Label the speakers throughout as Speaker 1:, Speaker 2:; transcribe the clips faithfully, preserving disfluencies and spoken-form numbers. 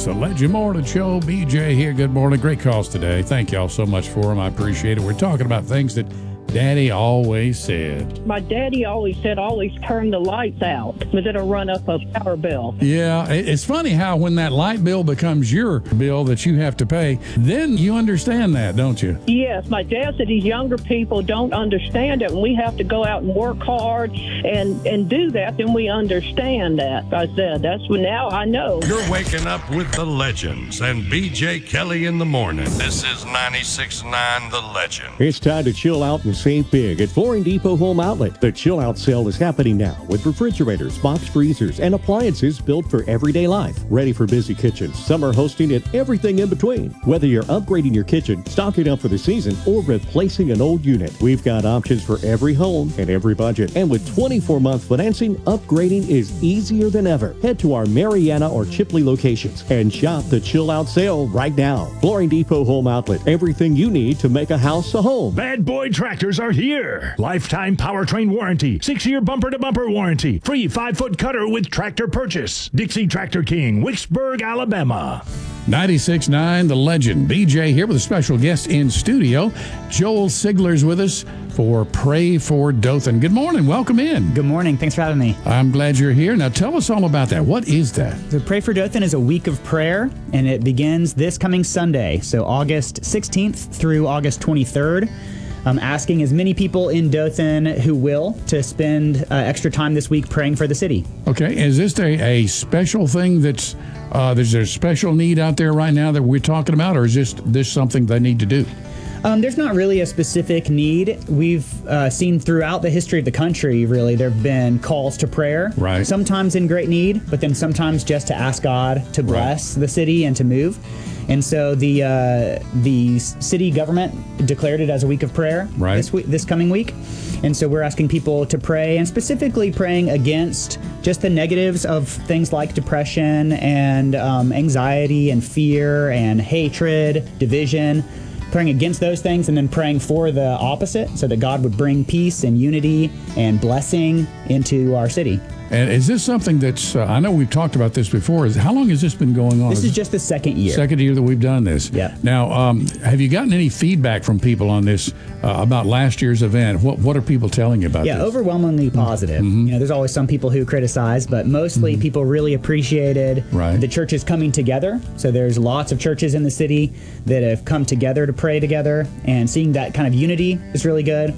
Speaker 1: It's the Legend Morning Show. B J here. Good morning. Great calls today. Thank y'all so much for them. I appreciate it. We're talking about things that Daddy always said.
Speaker 2: My daddy always said, always turn the lights out because it'll run up a power bill.
Speaker 1: Yeah, it's funny how when that light bill becomes your bill that you have to pay, then you understand that, don't you?
Speaker 2: Yes, my dad said these younger people don't understand it, and we have to go out and work hard and, and do that, then we understand that. I said, that's what now I know.
Speaker 3: You're waking up with the legends and B J Kelly in the morning. This is ninety-six point nine The Legend.
Speaker 4: It's time to chill out and save big at Flooring Depot Home Outlet. The chill out sale is happening now with refrigerators, box freezers, and appliances built for everyday life. Ready for busy kitchens, summer hosting, and everything in between. Whether you're upgrading your kitchen, stocking up for the season, or replacing an old unit, we've got options for every home and every budget. And with twenty-four month financing, upgrading is easier than ever. Head to our Mariana or Chipley locations and shop the chill out sale right now. Flooring Depot Home Outlet. Everything you need to make a house a home.
Speaker 5: Bad Boy Tractors are here. Lifetime powertrain warranty, six-year bumper-to-bumper warranty, free five-foot cutter with tractor purchase. Dixie Tractor King, Wicksburg, Alabama.
Speaker 1: ninety-six point nine The Legend. B J here with a special guest in studio. Joel Sigler's with us for Pray for Dothan. Good morning. Welcome in.
Speaker 6: Good morning. Thanks for having me.
Speaker 1: I'm glad you're here. Now tell us all about that. What is that?
Speaker 6: So Pray for Dothan is a week of prayer, and it begins this coming Sunday, so August sixteenth through August twenty-third. I'm asking as many people in Dothan who will to spend uh, extra time this week praying for the city.
Speaker 1: Okay. Is this a, a special thing that's, uh, there's a special need out there right now that we're talking about, or is this, this something they need to do?
Speaker 6: Um, there's not really a specific need. We've uh, seen throughout the history of the country, really, there have been calls to prayer.
Speaker 1: Right.
Speaker 6: Sometimes in great need, but then sometimes just to ask God to bless right. the city and to move. And so the uh, the city government declared it as a week of prayer
Speaker 1: right.
Speaker 6: this week, this coming week. And so we're asking people to pray, and specifically praying against just the negatives of things like depression and um, anxiety and fear and hatred, division. Praying against those things and then praying for the opposite so that God would bring peace and unity and blessing into our city.
Speaker 1: And is this something that's, uh, I know we've talked about this before, is how long has this been going on?
Speaker 6: This is just the second year.
Speaker 1: Second year that we've done this.
Speaker 6: Yeah.
Speaker 1: Now, um, have you gotten any feedback from people on this, uh, about last year's event? What What are people telling you about
Speaker 6: yeah,
Speaker 1: this?
Speaker 6: Yeah, overwhelmingly positive.
Speaker 1: Mm-hmm.
Speaker 6: You know, there's always some people who criticize, but mostly
Speaker 1: mm-hmm.
Speaker 6: people really appreciated
Speaker 1: right.
Speaker 6: the churches coming together. So there's lots of churches in the city that have come together to pray together, and seeing that kind of unity is really good.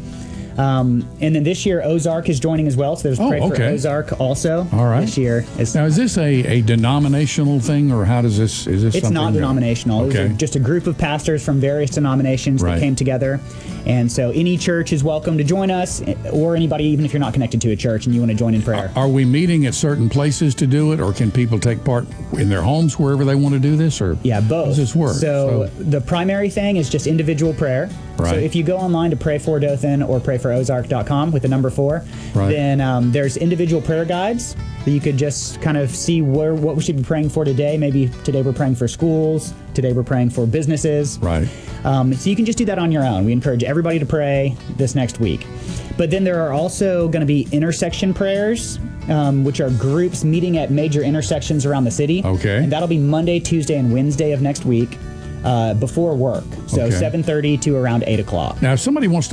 Speaker 6: Um, and then this year, Ozark is joining as well. So there's
Speaker 1: oh,
Speaker 6: Pray
Speaker 1: okay.
Speaker 6: for Ozark also
Speaker 1: All right.
Speaker 6: this year. It's,
Speaker 1: now, is this a, a denominational thing, or how does this, is this
Speaker 6: It's
Speaker 1: something?
Speaker 6: not denominational.
Speaker 1: Okay.
Speaker 6: It's just a group of pastors from various denominations
Speaker 1: right.
Speaker 6: that came together. And so any church is welcome to join us, or anybody, even if you're not connected to a church and you want to join in prayer.
Speaker 1: Are, are we meeting at certain places to do it, or can people take part in their homes wherever they want to do this? Or
Speaker 6: yeah, both.
Speaker 1: How does this work?
Speaker 6: So, so the primary thing is just individual prayer.
Speaker 1: Right.
Speaker 6: So if you go online to Pray for Dothan or pray for ozark dot com with the number four,
Speaker 1: right.
Speaker 6: then um, there's individual prayer guides that you could just kind of see where what we should be praying for today. Maybe today we're praying for schools. Today we're praying for businesses.
Speaker 1: Right.
Speaker 6: Um, so you can just do that on your own. We encourage everybody to pray this next week. But then there are also going to be intersection prayers, um, which are groups meeting at major intersections around the city.
Speaker 1: Okay.
Speaker 6: And that'll be Monday, Tuesday, and Wednesday of next week. Uh, before work, so
Speaker 1: okay.
Speaker 6: seven thirty to around eight o'clock.
Speaker 1: Now, if somebody wants